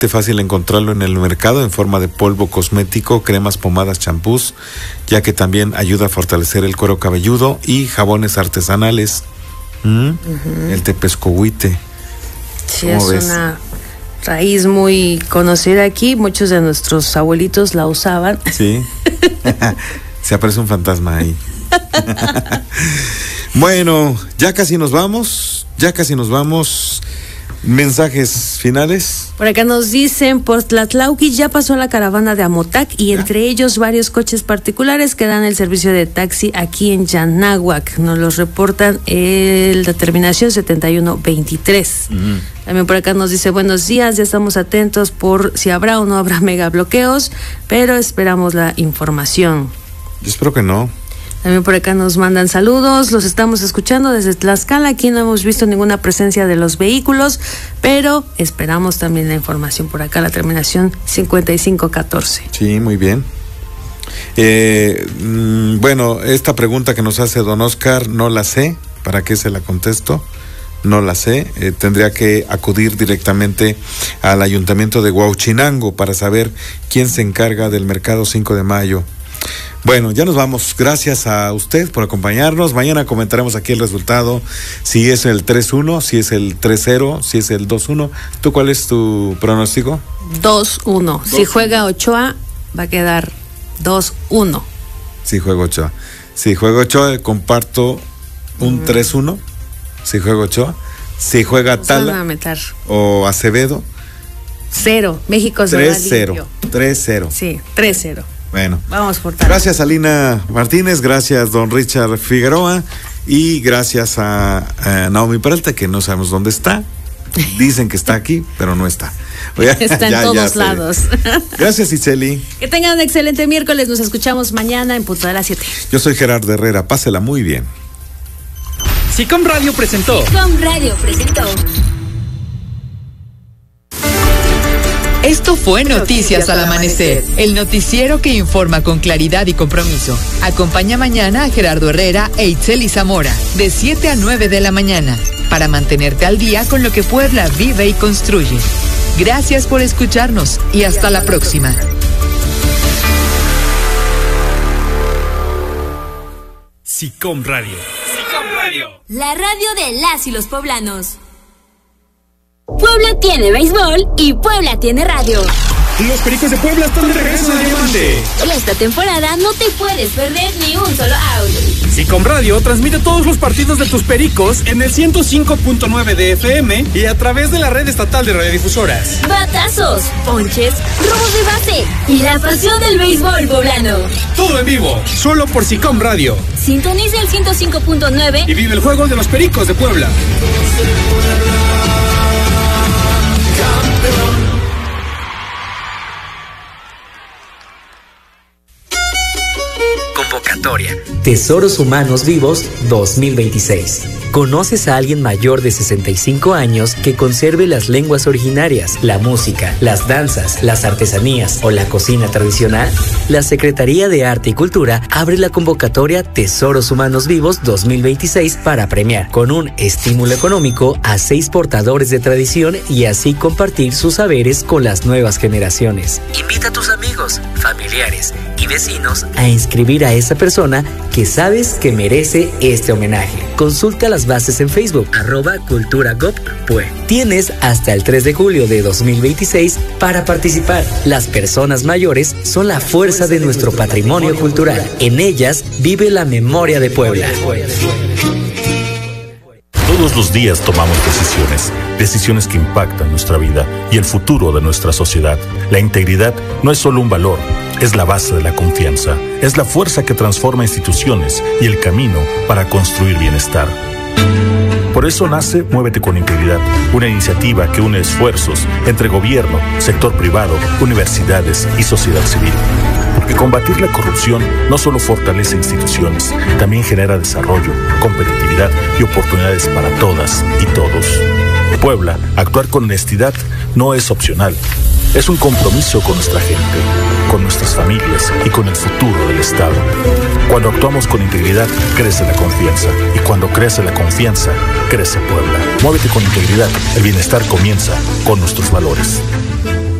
fácil encontrarlo en el mercado en forma de polvo cosmético, cremas, pomadas, champús, ya que también ayuda a fortalecer el cuero cabelludo, y jabones artesanales. El tepescohuite. Sí, es una raíz muy conocida aquí. Muchos de nuestros abuelitos la usaban. Sí. Se aparece un fantasma ahí. Bueno, ya casi nos vamos. Mensajes finales. Por acá nos dicen, por Tlatlauqui ya pasó la caravana de Amotac y entre ellos varios coches particulares que dan el servicio de taxi aquí en Yanáhuac. Nos los reportan la terminación 7123. También por acá nos dice, buenos días, ya estamos atentos por si habrá o no habrá mega bloqueos, pero esperamos la información. Yo espero que no. También por acá nos mandan saludos, los estamos escuchando desde Tlaxcala, aquí no hemos visto ninguna presencia de los vehículos, pero esperamos también la información por acá, la terminación 5514. Sí, muy bien. Bueno, esta pregunta que nos hace don Oscar, no la sé, ¿para qué se la contesto? No la sé, tendría que acudir directamente al Ayuntamiento de Huauchinango para saber quién se encarga del mercado 5 de mayo. Bueno, ya nos vamos. Gracias a usted por acompañarnos. Mañana comentaremos aquí el resultado, si es el 3-1, si es el 3-0, si es el 2-1. ¿Tú cuál es tu pronóstico? 2-1. Si juega Ochoa, va a quedar 2-1. Si juega Ochoa. Si juega Ochoa, comparto un 3-1. Si juega Ochoa. Si juega Tala o Acevedo. 0. México se va limpio. 3-0. Sí, 3-0. Bueno, vamos por tal. Gracias a Lina Martínez, gracias don Richard Figueroa y gracias a Naomi Peralta, que no sabemos dónde está. Dicen que está aquí, pero no está. Está en todos lados. Gracias, Iseli. Que tengan un excelente miércoles. Nos escuchamos mañana en punto de las 7. Yo soy Gerardo Herrera. Pásela muy bien. SICOM Radio presentó. Esto fue Noticias al Amanecer, el noticiero que informa con claridad y compromiso. Acompaña mañana a Gerardo Herrera e Itzeli Zamora, de 7 a 9 de la mañana, para mantenerte al día con lo que Puebla vive y construye. Gracias por escucharnos y hasta la próxima. SICOM Radio. La radio de las y los poblanos. Puebla tiene béisbol y Puebla tiene radio. Los Pericos de Puebla están de regreso al diamante. Esta temporada no te puedes perder ni un solo out. SICOM Radio transmite todos los partidos de tus Pericos en el 105.9 de FM y a través de la red estatal de radiodifusoras. Batazos, ponches, robos de base y la pasión del béisbol poblano. Todo en vivo, solo por SICOM Radio. Sintoniza el 105.9 y vive el juego de los Pericos de Puebla. Convocatoria. Tesoros Humanos Vivos 2026. ¿Conoces a alguien mayor de 65 años que conserve las lenguas originarias, la música, las danzas, las artesanías o la cocina tradicional? La Secretaría de Arte y Cultura abre la convocatoria Tesoros Humanos Vivos 2026 para premiar con un estímulo económico a 6 portadores de tradición y así compartir sus saberes con las nuevas generaciones. Invita a tus amigos, familiares y vecinos a inscribir a esa persona que sabes que merece este homenaje. Consulta las bases en Facebook, @cultura.gov.pue. Tienes hasta el 3 de julio de 2026 para participar. Las personas mayores son la fuerza de nuestro patrimonio cultural. En ellas vive la memoria de Puebla. Todos los días tomamos decisiones que impactan nuestra vida y el futuro de nuestra sociedad. La integridad no es solo un valor, es la base de la confianza, es la fuerza que transforma instituciones y el camino para construir bienestar. Por eso nace Muévete con Integridad, una iniciativa que une esfuerzos entre gobierno, sector privado, universidades y sociedad civil. Porque combatir la corrupción no solo fortalece instituciones, también genera desarrollo, competitividad y oportunidades para todas y todos. Puebla, actuar con honestidad no es opcional. Es un compromiso con nuestra gente, con nuestras familias y con el futuro del Estado. Cuando actuamos con integridad, crece la confianza. Y cuando crece la confianza, crece Puebla. Muévete con integridad. El bienestar comienza con nuestros valores.